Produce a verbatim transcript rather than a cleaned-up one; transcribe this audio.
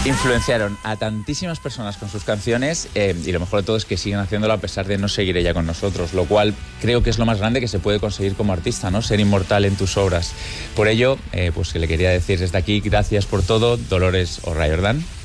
Influenciaron a tantísimas personas con sus canciones eh, y lo mejor de todo es que siguen haciéndolo a pesar de no seguir ella con nosotros, lo cual creo que es lo más grande que se puede conseguir como artista, ¿no? Ser inmortal en tus obras. Por ello, eh, pues que le quería decir desde aquí, gracias por todo, Dolores O'Riordan.